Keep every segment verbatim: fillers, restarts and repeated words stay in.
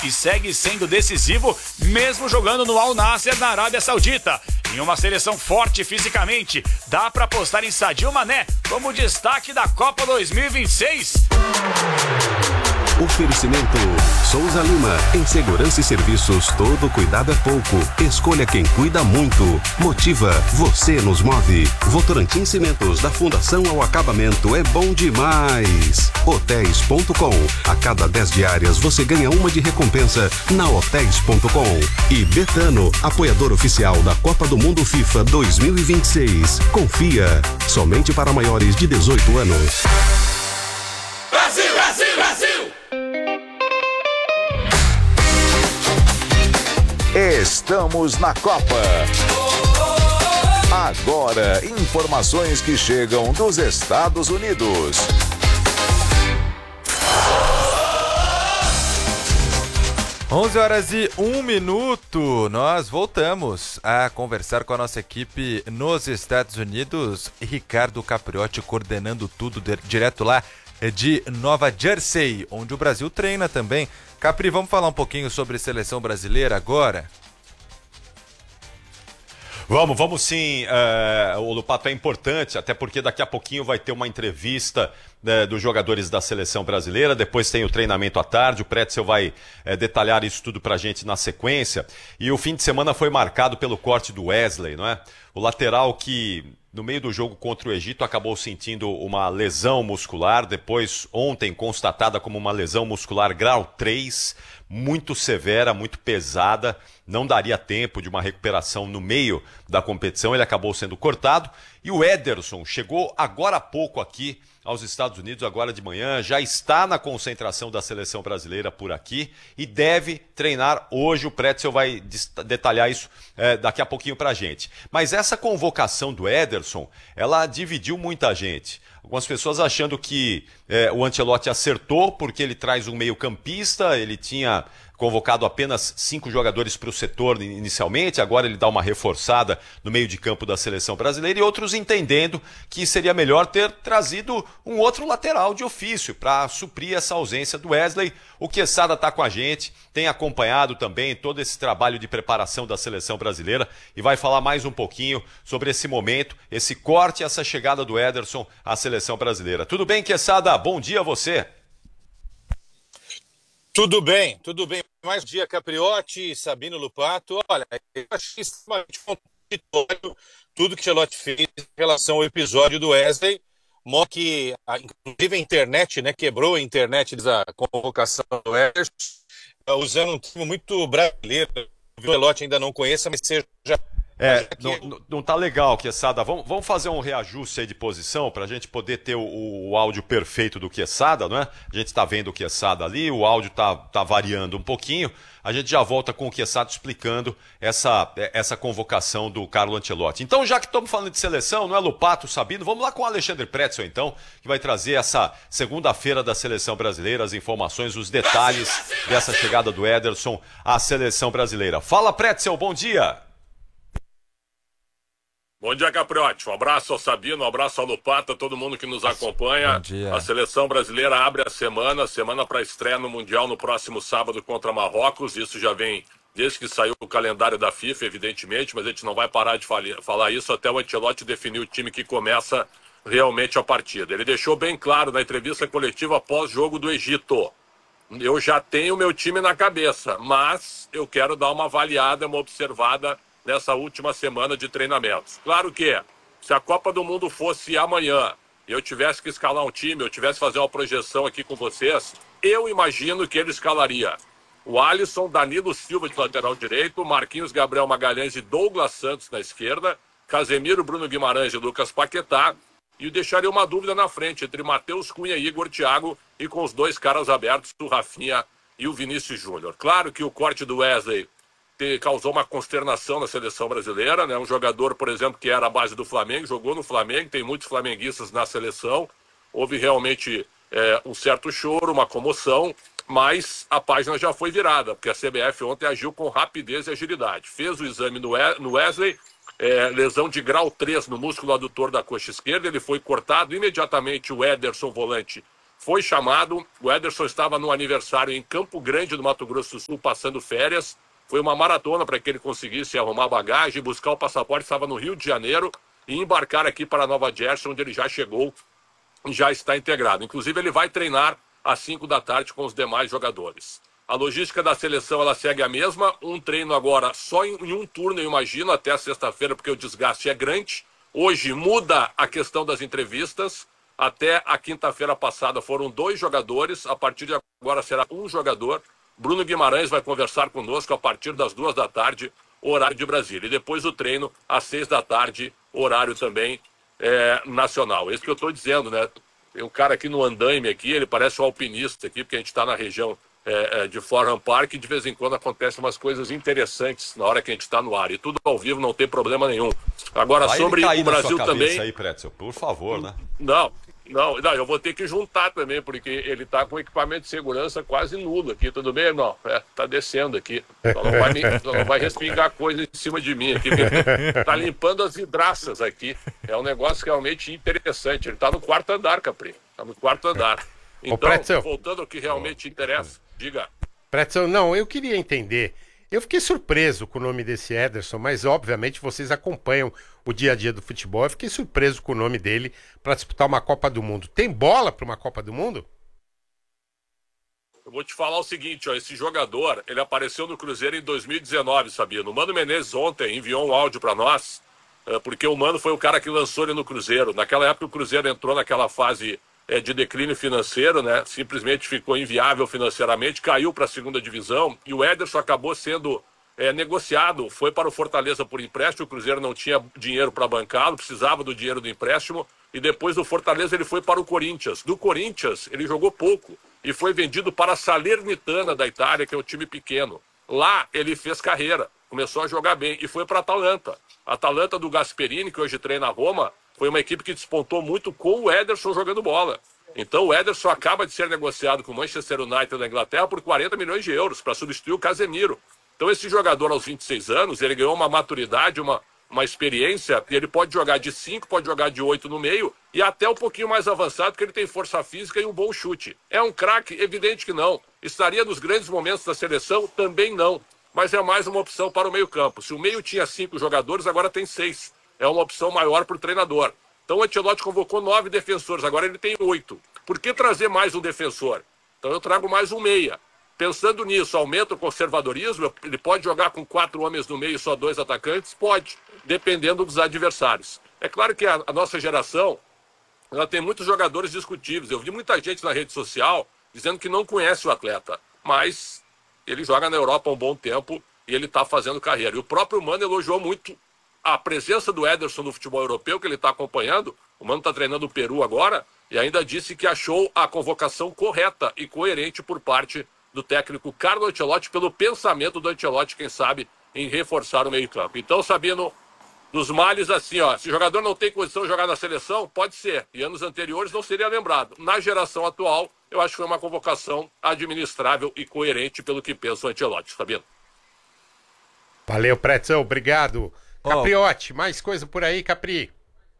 e segue sendo decisivo mesmo jogando no Al Nassr na Arábia Saudita. Em uma seleção forte fisicamente, dá para apostar em Sadio Mané como destaque da Copa dois mil e vinte e seis. Oferecimento Souza Lima. Em segurança e serviços, todo cuidado é pouco. Escolha quem cuida muito. Motiva, você nos move. Votorantim Cimentos, da fundação ao acabamento, é bom demais. Hotéis ponto com. A cada dez diárias você ganha uma de recompensa na hotéis ponto com. E Betano, apoiador oficial da Copa do Mundo FIFA dois mil e vinte e seis. Confia, somente para maiores de dezoito anos. Brasil, Brasil, Brasil! Estamos na Copa. Agora, informações que chegam dos Estados Unidos. onze horas e um minuto, nós voltamos a conversar com a nossa equipe nos Estados Unidos. Ricardo Capriotti coordenando tudo de, direto lá de Nova Jersey, onde o Brasil treina também. Capri, vamos falar um pouquinho sobre seleção brasileira agora? Vamos, vamos sim, é, o Lupato é importante, até porque daqui a pouquinho vai ter uma entrevista é, dos jogadores da seleção brasileira, depois tem o treinamento à tarde, o Pretzel vai é, detalhar isso tudo pra gente na sequência, e o fim de semana foi marcado pelo corte do Wesley, não é? O lateral que no meio do jogo contra o Egito acabou sentindo uma lesão muscular, depois ontem constatada como uma lesão muscular grau três, muito severa, muito pesada, não daria tempo de uma recuperação no meio da competição, ele acabou sendo cortado, e o Ederson chegou agora há pouco aqui aos Estados Unidos, agora de manhã, já está na concentração da seleção brasileira por aqui e deve treinar hoje. O Pretzel vai detalhar isso é, daqui a pouquinho pra gente. Mas essa convocação do Ederson, ela dividiu muita gente. Algumas pessoas achando que é, o Ancelotti acertou porque ele traz um meio-campista, ele tinha convocado apenas cinco jogadores para o setor inicialmente, agora ele dá uma reforçada no meio de campo da seleção brasileira, e outros entendendo que seria melhor ter trazido um outro lateral de ofício para suprir essa ausência do Wesley. O Quesada está com a gente, tem acompanhado também todo esse trabalho de preparação da seleção brasileira e vai falar mais um pouquinho sobre esse momento, esse corte, essa chegada do Ederson à seleção brasileira. Tudo bem, Quesada? Bom dia a você. Tudo bem, tudo bem. Mais um dia, Capriotti, Sabino Lupato. Olha, eu achei extremamente contraditório tudo que o Ancelotti fez em relação ao episódio do Wesley. Mostra que, inclusive, a internet, né, quebrou a internet da convocação do Wesley, usando um termo muito brasileiro. O Ancelotti ainda não conheça, mas seja... É, não, não, não tá legal, Quesada. Vamos, vamos fazer um reajuste aí de posição para a gente poder ter o, o áudio perfeito do Quesada, não é? A gente tá vendo o Quesada ali, o áudio tá, tá variando um pouquinho. A gente já volta com o Quesada explicando essa, essa convocação do Carlo Ancelotti. Então, já que estamos falando de seleção, não é, Lupato, Sabino? Vamos lá com o Alexandre Pretzel, então, que vai trazer essa segunda-feira da seleção brasileira, as informações, os detalhes dessa chegada do Ederson à seleção brasileira. Fala, Pretzel, bom dia! Bom dia, Capriotti. Um abraço ao Sabino, um abraço ao Lupato, a todo mundo que nos acompanha. Bom dia. A seleção brasileira abre a semana, semana para estreia no Mundial no próximo sábado contra Marrocos. Isso já vem desde que saiu o calendário da FIFA, evidentemente, mas a gente não vai parar de falar isso até o Ancelotti definir o time que começa realmente a partida. Ele deixou bem claro na entrevista coletiva pós-jogo do Egito: eu já tenho meu time na cabeça, mas eu quero dar uma avaliada, uma observada nessa última semana de treinamentos. Claro que, se a Copa do Mundo fosse amanhã e eu tivesse que escalar um time, eu tivesse que fazer uma projeção aqui com vocês, eu imagino que ele escalaria o Alisson, Danilo Silva de lateral direito, Marquinhos, Gabriel Magalhães e Douglas Santos na esquerda, Casemiro, Bruno Guimarães e Lucas Paquetá, e deixaria uma dúvida na frente entre Matheus Cunha e Igor Thiago, e com os dois caras abertos, o Rafinha e o Vinícius Júnior. Claro que o corte do Wesley causou uma consternação na seleção brasileira, né? Um jogador, por exemplo, que era a base do Flamengo, jogou no Flamengo, tem muitos flamenguistas na seleção, houve realmente é, um certo choro, uma comoção, mas a página já foi virada, porque a C B F ontem agiu com rapidez e agilidade. Fez o exame no Wesley, é, lesão de grau três no músculo adutor da coxa esquerda, ele foi cortado imediatamente. O Ederson, volante, foi chamado. O Ederson estava no aniversário em Campo Grande, do Mato Grosso do Sul, passando férias. Foi uma maratona para que ele conseguisse arrumar bagagem, buscar o passaporte. Estava no Rio de Janeiro e embarcar aqui para Nova Jersey, onde ele já chegou e já está integrado. Inclusive, ele vai treinar às cinco da tarde com os demais jogadores. A logística da seleção ela segue a mesma. Um treino agora só em, em um turno, eu imagino, até a sexta-feira, porque o desgaste é grande. Hoje muda a questão das entrevistas. Até a quinta-feira passada foram dois jogadores. A partir de agora será um jogador. Bruno Guimarães vai conversar conosco a partir das duas da tarde, horário de Brasília. E depois o treino às seis da tarde, horário também é, nacional. Esse que eu estou dizendo, né? Tem um cara aqui no andaime aqui, ele parece um alpinista aqui, porque a gente está na região é, é, de Florham Park e de vez em quando acontecem umas coisas interessantes na hora que a gente está no ar. E tudo ao vivo, não tem problema nenhum. Agora, vai sobre ele cair o Brasil na sua também... aí, Pretzel, por favor, né? Não. Não, não, eu vou ter que juntar também, porque ele está com equipamento de segurança quase nulo aqui, tudo bem, irmão? É, tá descendo aqui. Só não vai, me, só não vai respingar coisa em cima de mim aqui, porque tá limpando as vidraças aqui. É um negócio realmente interessante. Ele tá no quarto andar, Capri. Tá no quarto andar. Então, voltando ao que realmente interessa, diga. Pretzel, não, eu queria entender. Eu fiquei surpreso com o nome desse Ederson, mas obviamente vocês acompanham o dia a dia do futebol. Eu fiquei surpreso com o nome dele para disputar uma Copa do Mundo. Tem bola para uma Copa do Mundo? Eu vou te falar o seguinte, ó, esse jogador, ele apareceu no Cruzeiro em dois mil e dezenove, sabia? O Mano Menezes ontem enviou um áudio para nós, porque o Mano foi o cara que lançou ele no Cruzeiro. Naquela época o Cruzeiro entrou naquela fase é, de declínio financeiro, né? Simplesmente ficou inviável financeiramente, caiu para a segunda divisão e o Ederson acabou sendo é, negociado, foi para o Fortaleza por empréstimo, o Cruzeiro não tinha dinheiro para bancá-lo, precisava do dinheiro do empréstimo e depois do Fortaleza ele foi para o Corinthians. Do Corinthians ele jogou pouco e foi vendido para a Salernitana da Itália, que é um time pequeno. Lá ele fez carreira, começou a jogar bem e foi para a Atalanta. A Atalanta do Gasperini, que hoje treina a Roma, foi uma equipe que despontou muito com o Ederson jogando bola. Então o Ederson acaba de ser negociado com o Manchester United da Inglaterra por quarenta milhões de euros para substituir o Casemiro. Então esse jogador aos vinte e seis anos, ele ganhou uma maturidade, uma, uma experiência, e ele pode jogar de cinco, pode jogar de oito no meio e até um pouquinho mais avançado, porque ele tem força física e um bom chute. É um craque? Evidente que não. Estaria nos grandes momentos da seleção? Também não. Mas é mais uma opção para o meio campo. Se o meio tinha cinco jogadores, agora tem seis. É uma opção maior para o treinador. Então o Ancelotti convocou nove defensores, agora ele tem oito. Por que trazer mais um defensor? Então eu trago mais um meia. Pensando nisso, aumenta o conservadorismo, ele pode jogar com quatro homens no meio e só dois atacantes? Pode, dependendo dos adversários. É claro que a, a nossa geração, ela tem muitos jogadores discutíveis. Eu vi muita gente na rede social dizendo que não conhece o atleta, mas ele joga na Europa há um bom tempo e ele está fazendo carreira. E o próprio Mano elogiou muito a presença do Ederson no futebol europeu, que ele está acompanhando. O Mano está treinando o Peru agora e ainda disse que achou a convocação correta e coerente por parte do técnico Carlo Ancelotti, pelo pensamento do Ancelotti, quem sabe, em reforçar o meio-campo. Então, Sabino, dos males assim, ó, se o jogador não tem condição de jogar na seleção, pode ser. E anos anteriores não seria lembrado. Na geração atual, eu acho que foi uma convocação administrável e coerente pelo que pensa o Ancelotti, Sabino. Valeu, Pretzel, obrigado. Capriotti, mais coisa por aí, Capri?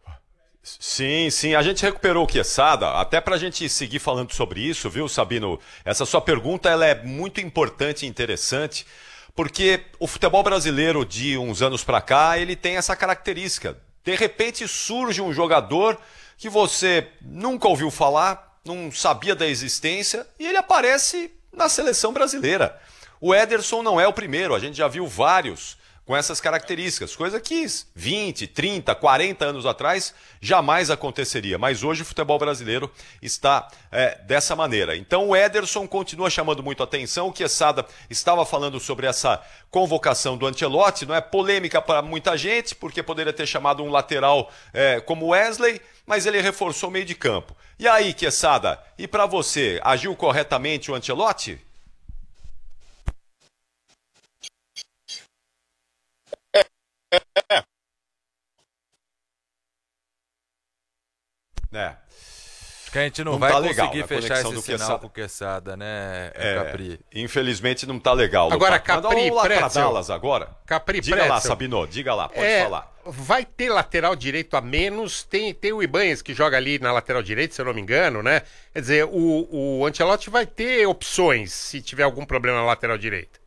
Sim, sim, a gente recuperou o Quesada, até pra gente seguir falando sobre isso, viu, Sabino? Essa sua pergunta, ela é muito importante e interessante, porque o futebol brasileiro de uns anos pra cá, ele tem essa característica. De repente surge um jogador que você nunca ouviu falar, não sabia da existência, e ele aparece na seleção brasileira. O Ederson não é o primeiro, a gente já viu vários com essas características, coisa que vinte, trinta, quarenta anos atrás jamais aconteceria, mas hoje o futebol brasileiro está é, dessa maneira. Então o Ederson continua chamando muito atenção, o Quesada estava falando sobre essa convocação do Ancelotti, não é polêmica para muita gente, porque poderia ter chamado um lateral é, como Wesley, mas ele reforçou o meio de campo. E aí, Quesada, e para você, agiu corretamente o Ancelotti? É. Que a gente não, não vai tá conseguir legal, a fechar conexão esse do sinal Quesada. com o Quesada, né, É, Capri? infelizmente não tá legal. Agora, Lupato. Capri, Manda um lá pra Pretzel. Dallas agora. Capri, Diga lá, Pretzel. Sabino, diga lá, pode É, falar. vai ter lateral direito a menos, tem, tem o Ibanez que joga ali na lateral direita, se eu não me engano, né? Quer dizer, o, o Ancelotti vai ter opções se tiver algum problema na lateral direita.